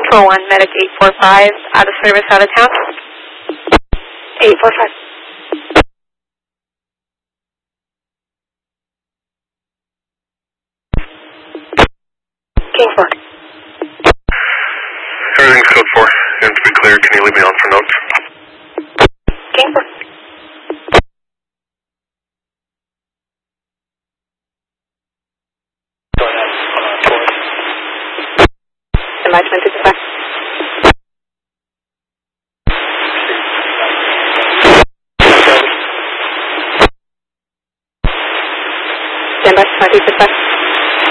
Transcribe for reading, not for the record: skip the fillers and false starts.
441, Medic 845, out of service, out of town. 845. Kingsport. Everything's code 4. And to be clear, can you leave me on for notes? Kingsport. Stand by 265. Stand by 265.